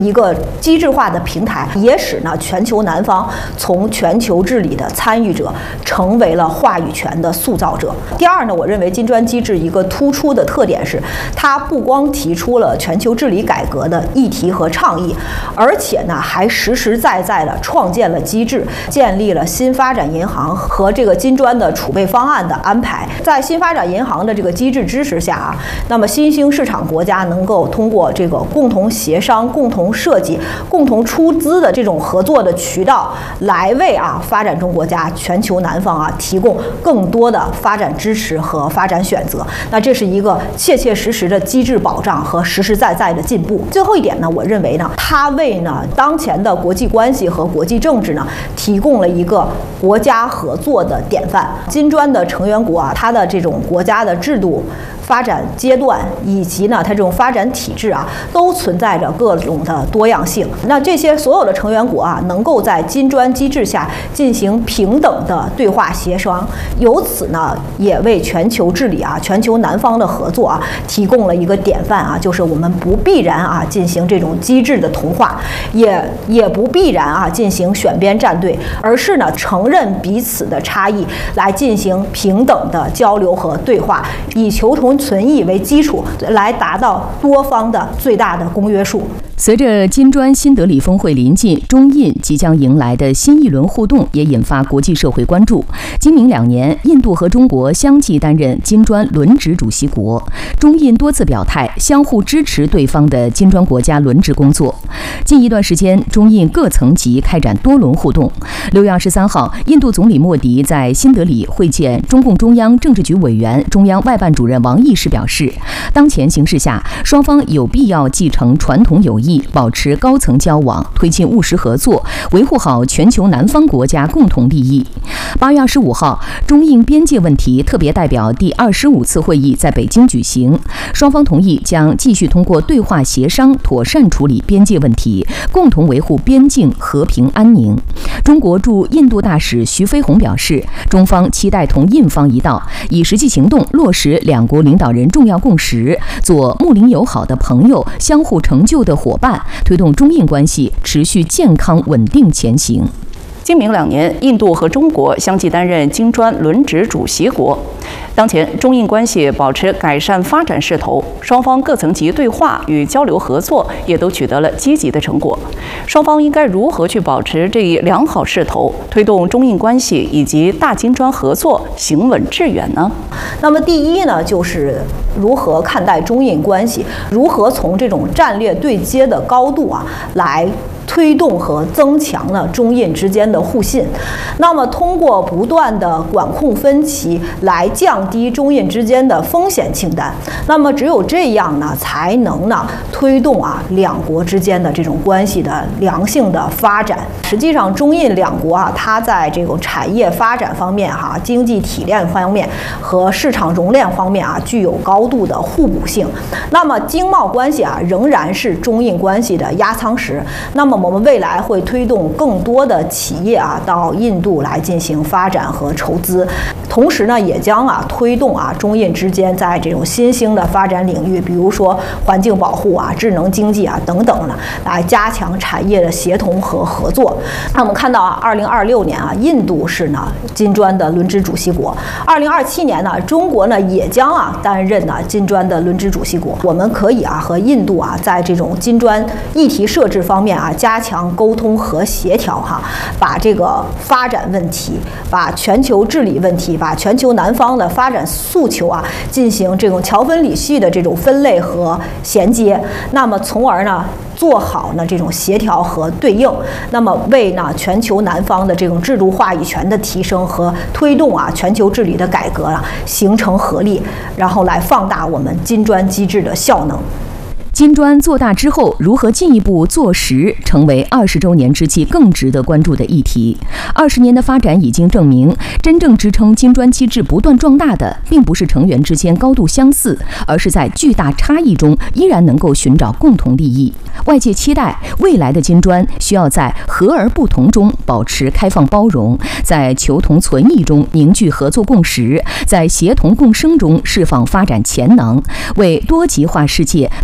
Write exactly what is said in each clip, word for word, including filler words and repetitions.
一个机制化的平台，也使呢全球南方从全球治理的参与者成为了话语权的塑造者。第二呢，我认为金砖机制一个突出的特点是，它不光提出了全球治理改革的议题和倡议，而且呢还实实在在的创建了机制，建立了新发展银行和这个金砖的储备方案的安排。在新发展银行的这个机制支持下啊，那么新兴市场国家能够通过这个共同协商、共同设计、共同出资的这种合作的渠道，来为啊发展中国家、全球南方啊提供更多的发展支持和发展选择。那这是一个切切实实的机制保障和实实在在的进步。最后一点呢，我认为呢，它为呢当前的国际关系和国际政治呢提供了一个国家合作的典范。金砖的成员国啊，它的这种国家的制度、发展阶段以及呢，它这种发展体制啊，都存在着各种的多样性。那这些所有的成员国啊，能够在金砖机制下进行平等的对话协商，由此呢，也为全球治理啊、全球南方的合作啊，提供了一个典范啊，就是我们不必然啊进行这种机制的同化，也也不必然啊进行选边站队，而是呢承认彼此的差异，来进行平等的交流和对话，以求同存异为基础，来达到多方的最大的公约数。 随着金砖新德里峰会临近，中印即将迎来的新一轮互动也引发国际社会关注。今明两年，印度和中国相继担任金砖轮值主席国，中印多次表态相互支持对方的金砖国家轮值工作。近一段时间，中印各层级开展多轮互动。六月二十三号，印度总理莫迪在新德里会见中共中央政治局委员、中央外办主任王毅时表示，当前形势下，双方有必要继承传统友谊，保持高层交往，推进务实合作，维护好全球南方国家共同利益。八月二十五号，中印边界问题特别代表第二十五次会议在北京举行，双方同意将继续通过对话协商妥善处理边界问题，共同维护边境和平安宁。中国驻印度大使徐飞鸿表示，中方期待同印方一道，以实际行动落实两国领导人重要共识，做睦邻友好的朋友，相互成就的伙伴，推动中印关系持续健康稳定前行。 今明两年，印度和中国相继担任金砖轮值主席国。当前，中印关系保持改善发展势头，双方各层级对话与交流合作也都取得了积极的成果。双方应该如何去保持这一良好势头，推动中印关系以及大金砖合作行稳致远呢？ 那么第一呢，就是如何看待中印关系，如何从这种战略对接的高度啊来推动和增强了中印之间的互信。那么通过不断的管控分歧来降低中印之间的风险清单，那么只有这样呢，才能呢推动啊两国之间的这种关系的良性的发展。实际上，中印两国啊，它在这种产业发展方面哈、啊、经济提炼方面和市场熔炼方面啊，具有高度的互补性。那么经贸关系啊，仍然是中印关系的压舱石。那么我们未来会推动更多的企业啊到印度来进行发展和筹资，同时呢，也将啊推动啊中印之间在这种新兴的发展领域，比如说环境保护啊、智能经济啊等等呢，来加强产业的协同和合作。那我们看到啊，二零二六年啊，印度是呢金砖的轮值主席国；二零二七年呢，中国呢也将啊担任呢金砖的轮值主席国。我们可以啊和印度啊在这种金砖议题设置方面啊加强沟通和协调哈，把这个发展问题、把全球治理问题、把全球南方的发展诉求啊进行这种桥分理序的这种分类和衔接，那么从而呢做好呢这种协调和对应，那么为呢全球南方的这种制度话语权的提升和推动啊全球治理的改革啊形成合力，然后来放大我们金砖机制的效能。 金砖做大之后，如何进一步做实，成为二十周年之际更值得关注的议题。二十年的发展已经证明，真正支撑金砖机制不断壮大的，并不是成员之间高度相似，而是在巨大差异中依然能够寻找共同利益。外界期待未来的金砖需要在和而不同中保持开放包容，在求同存异中凝聚合作共识，在协同共生中释放发展潜能，为多极化世界探索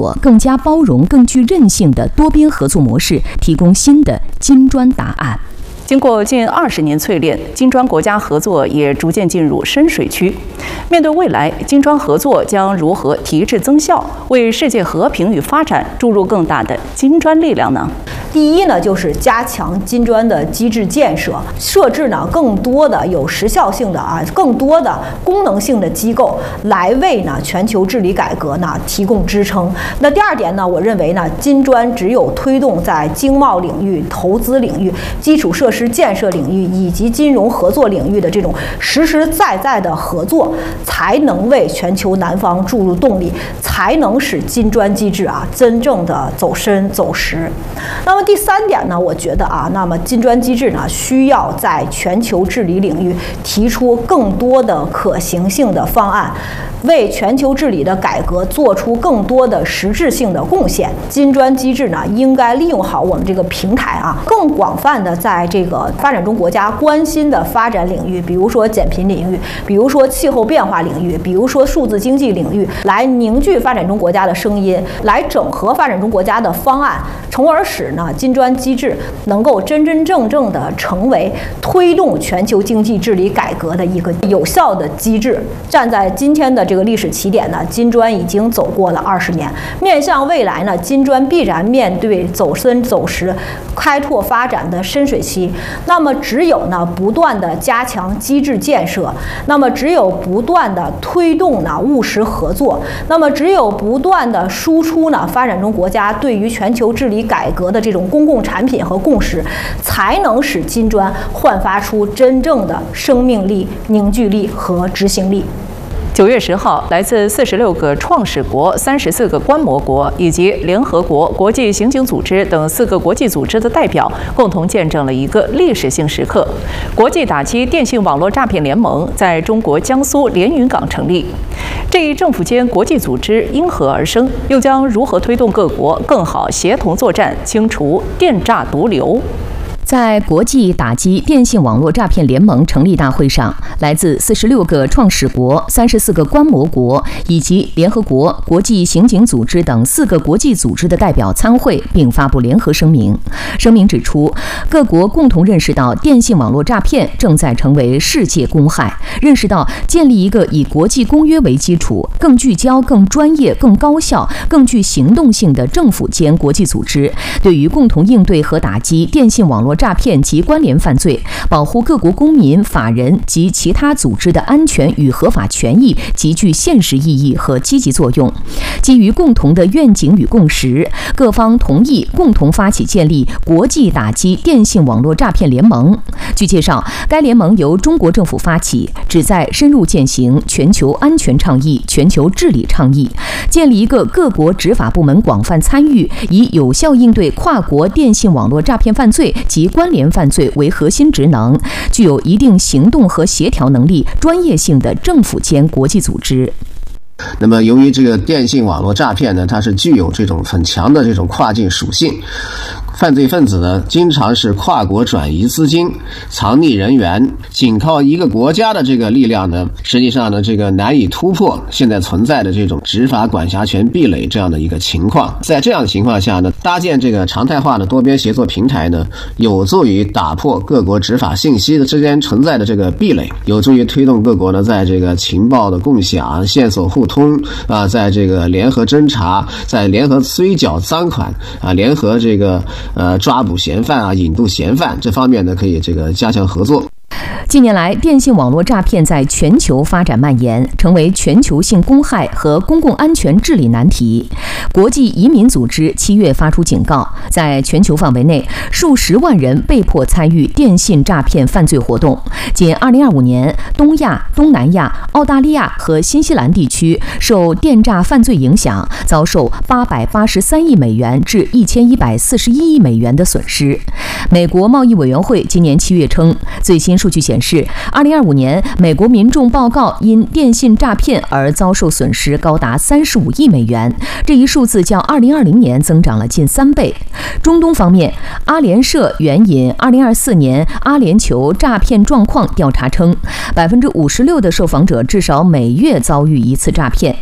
所更加包容、更具韧性的多边合作模式提供新的金砖答案。 经过近二十年淬炼，金砖国家合作也逐渐进入深水区。面对未来，金砖合作将如何提质增效，为世界和平与发展注入更大的金砖力量呢？ 第一呢，就是加强金砖的机制建设，设置呢更多的有时效性的啊，更多的功能性的机构来为呢全球治理改革呢提供支撑。那第二点呢，我认为呢，金砖只有推动在经贸领域、投资领域、基础设施建设领域以及金融合作领域的这种实实在在的合作，才能为全球南方注入动力，才能使金砖机制啊真正的走深走实。那么第三点呢，我觉得啊，那么金砖机制呢，需要在全球治理领域提出更多的可行性的方案，为全球治理的改革做出更多的实质性的贡献。金砖机制呢，应该利用好我们这个平台啊，更广泛的在这个发展中国家关心的发展领域，比如说减贫领域，比如说气候变化领域，比如说数字经济领域，来凝聚发展中国家的声音，来整合发展中国家的方案，从而使呢金砖机制能够真真正正的成为推动全球经济治理改革的一个有效的机制。站在今天的这个历史起点呢，金砖已经走过了二十年，面向未来呢，金砖必然面对走深走实、开拓发展的深水期。那么只有呢不断的加强机制建设，那么只有不断的推动呢务实合作，那么只有不断的输出呢发展中国家对于全球治理改革的这种公共产品和共识，才能使金砖焕发出真正的生命力、凝聚力和执行力。 九月十号，来自四十六个创始国、三十四个观摩国以及联合国、国际刑警组织等四个国际组织的代表，共同见证了一个历史性时刻：国际打击电信网络诈骗联盟在中国江苏连云港成立。这一政府间国际组织因何而生？又将如何推动各国更好协同作战，清除电诈毒瘤？ 在国际打击电信网络诈骗联盟成立大会上，来自四十六个创始国、三十四个观摩国以及联合国、国际刑警组织等四个国际组织的代表参会，并发布联合声明。声明指出，各国共同认识到电信网络诈骗正在成为世界公害，认识到建立一个以国际公约为基础、更聚焦、更专业、更高效、更具行动性的政府间国际组织，对于共同应对和打击电信网络诈骗及关联犯罪，保护各国公民、法人及其他组织的安全与合法权益极具现实意义和积极作用。基于共同的愿景与共识，各方同意共同发起建立国际打击电信网络诈骗联盟。据介绍，该联盟由中国政府发起，旨在深入践行全球安全倡议、全球治理倡议，建立一个各国执法部门广泛参与，以有效应对跨国电信网络诈骗犯罪及关联犯罪为核心职能，具有一定行动和协调能力、专业性的政府间国际组织。 那么由于这个电信网络诈骗呢，它是具有这种很强的这种跨境属性，犯罪分子呢经常是跨国转移资金、藏匿人员，仅靠一个国家的这个力量呢，实际上呢这个难以突破现在存在的这种执法管辖权壁垒这样的一个情况。在这样的情况下呢，搭建这个常态化的多边协作平台呢，有助于打破各国执法信息的之间存在的这个壁垒，有助于推动各国呢在这个情报的共享、线索互通啊，在这个联合侦查、在联合追缴赃款啊、联合这个呃抓捕嫌犯啊、引渡嫌犯这方面呢，可以这个加强合作。 近年来，电信网络诈骗在全球发展蔓延，成为全球性公害和公共安全治理难题。国际移民组织七月发出警告，在全球范围内，数十万人被迫参与电信诈骗犯罪活动。仅二零二五年，东亚、东南亚、澳大利亚和新西兰地区受电诈犯罪影响，遭受八百八十三亿美元至一千一百四十一亿美元的损失。美国贸易委员会今年七月称，最新数据显示，二零二五年美国民众报告因电信诈骗而遭受损失高达三十五亿美元，这一数字较二零二零年增长了近三倍。中东方面，阿联社援引二零二四年阿联酋诈骗状况调查称，百分之五十六的受访者至少每月遭遇一次诈骗。电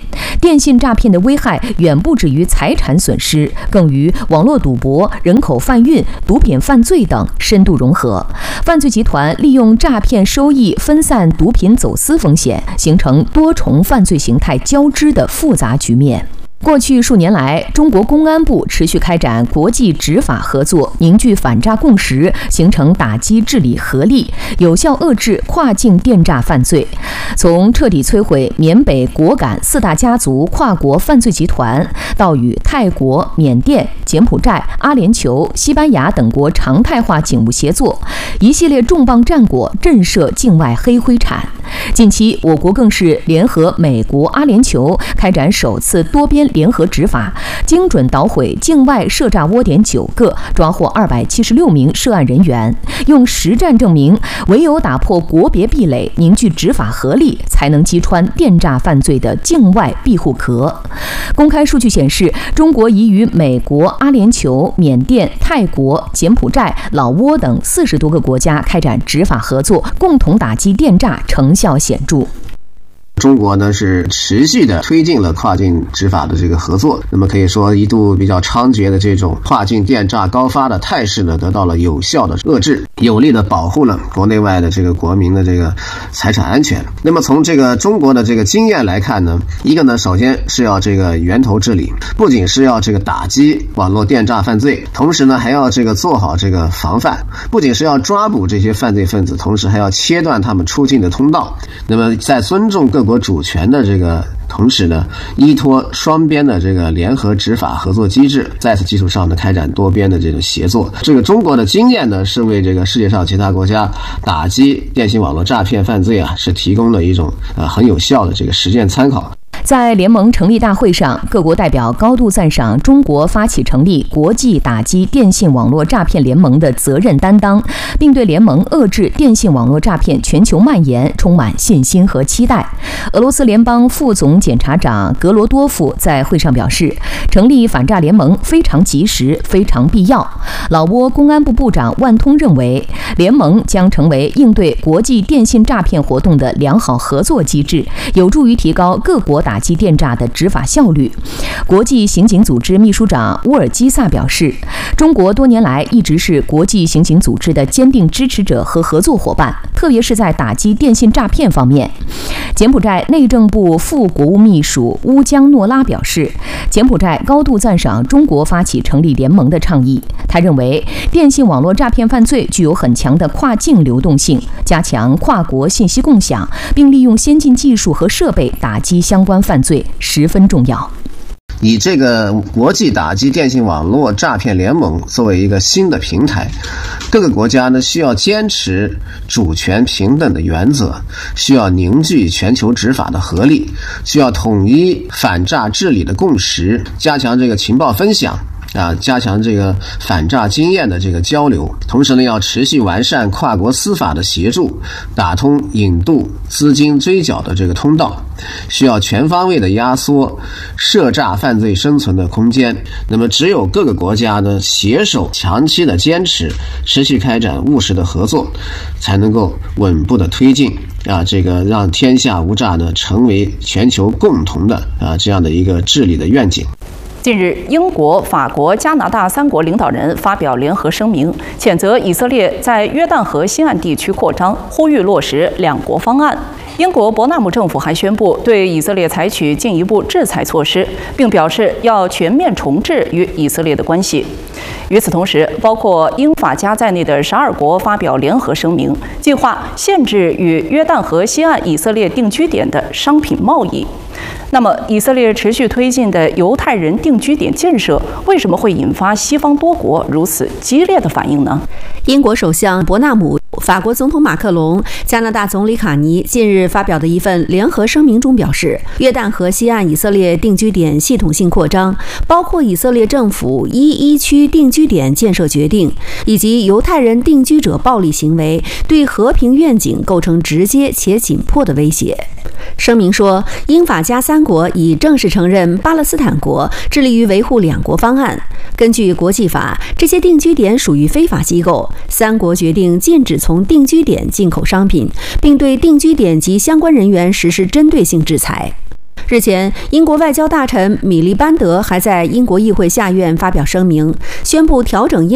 电信诈骗的危害远不止于财产损失，更与网络赌博、人口贩运、毒品犯罪等深度融合。犯罪集团利用诈骗收益分散毒品走私风险，形成多重犯罪形态交织的复杂局面。过去数年来，中国公安部持续开展国际执法合作，凝聚反诈共识，形成打击治理合力，有效遏制跨境电诈犯罪。从彻底摧毁缅北果敢四大家族跨国犯罪集团，到与泰国、缅甸、柬埔寨、阿联酋、西班牙等国常态化警务协作，一系列重磅战果震慑境外黑灰产。近期，我国更是联合美国、阿联酋开展首次多边联合执法，精准捣毁境外涉诈窝点九个，抓获二百七十六名涉案人员，用实战证明，唯有打破国别壁垒，凝聚执法合力，才能击穿电诈犯罪的境外庇护壳。公开数据显示，中国已与美国、阿联酋、缅甸、泰国、柬埔寨、老挝等四十多个国家开展执法合作，共同打击电诈，成效显著。 中国呢是持续的推进了跨境执法的这个合作，那么可以说一度比较猖獗的这种跨境电诈高发的态势呢，得到了有效的遏制，有力的保护了国内外的这个国民的这个财产安全。那么从这个中国的这个经验来看呢，一个呢，首先是要这个源头治理，不仅是要这个打击网络电诈犯罪，同时呢还要这个做好这个防范，不仅是要抓捕这些犯罪分子，同时还要切断他们出境的通道。那么在尊重各国主权的这个同时呢，依托双边的这个联合执法合作机制，在此基础上呢，开展多边的这种协作。这个中国的经验呢，是为这个世界上其他国家打击电信网络诈骗犯罪啊，是提供了一种呃很有效的这个实践参考。 在联盟成立大会上，各国代表高度赞赏中国发起成立国际打击电信网络诈骗联盟的责任担当，并对联盟遏制电信网络诈骗全球蔓延充满信心和期待。俄罗斯联邦副总检察长格罗多夫在会上表示，成立反诈联盟非常及时，非常必要。老挝公安部部长万通认为，联盟将成为应对国际电信诈骗活动的良好合作机制，有助于提高各国打击电诈的执法效率。国际刑警组织秘书长乌尔基萨表示，中国多年来一直是国际刑警组织的坚定支持者和合作伙伴，特别是在打击电信诈骗方面。柬埔寨内政部副国务秘书乌江诺拉表示，柬埔寨高度赞赏中国发起成立联盟的倡议。他认为，电信网络诈骗犯罪具有很强的跨境流动性，加强跨国信息共享，并利用先进技术和设备打击相关犯罪十分重要。 以这个国际打击电信网络诈骗联盟作为一个新的平台，各个国家呢需要坚持主权平等的原则，需要凝聚全球执法的合力，需要统一反诈治理的共识，加强这个情报分享啊，加强这个反诈经验的这个交流，同时呢，要持续完善跨国司法的协助，打通引渡资金追缴的这个通道，需要全方位的压缩涉诈犯罪生存的空间。那么，只有各个国家呢携手长期的坚持，持续开展务实的合作，才能够稳步的推进啊，这个让天下无诈呢成为全球共同的啊这样的一个治理的愿景。 近日，英国、法国、加拿大三国领导人发表联合声明，谴责以色列在约旦河西岸地区扩张，呼吁落实两国方案。英国伯纳姆政府还宣布对以色列采取进一步制裁措施，并表示要全面重置与以色列的关系。与此同时，包括英法加在内的十二国发表联合声明，计划限制与约旦河西岸以色列定居点的商品贸易。那么，以色列持续推进的犹太人定居点建设，为什么会引发西方多国如此激烈的反应呢？ 英国首相伯纳姆、法国总统马克龙、加拿大总理卡尼近日发表的一份联合声明中表示，约旦河西岸以色列定居点系统性扩张，包括以色列政府一一区定居点建设决定，以及犹太人定居者暴力行为，对和平愿景构成直接且紧迫的威胁。声明说，英法加三国已正式承认巴勒斯坦国，致力于维护两国方案。根据国际法，这些定居点属于非法机构，三国决定禁止从定居点进口商品，并对定居点及相关人员实施针对性制裁。 日前，英国外交大臣米利班德还在英国议会下院发表声明，宣布调整英